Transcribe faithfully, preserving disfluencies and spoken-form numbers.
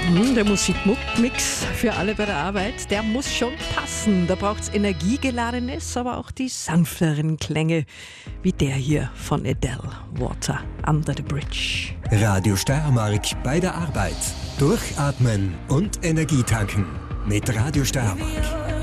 Hm, der Musikmix für alle bei der Arbeit, der muss schon passen. Da braucht es energiegeladenes, aber auch die sanfteren Klänge, wie der hier von Adele, Water Under the Bridge. Radio Steiermark bei der Arbeit. Durchatmen und Energie tanken mit Radio Steiermark.